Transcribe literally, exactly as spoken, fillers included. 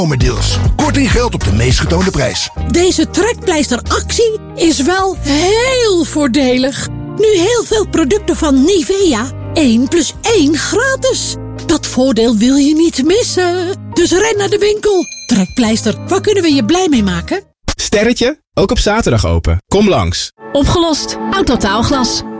Deals. Korting geldt op de meest getoonde prijs. Deze trekpleisteractie is wel heel voordelig. Nu heel veel producten van Nivea. één plus één gratis. Dat voordeel wil je niet missen. Dus ren naar de winkel. Trekpleister, waar kunnen we je blij mee maken? Sterretje, ook op zaterdag open. Kom langs. Opgelost. Autotaalglas.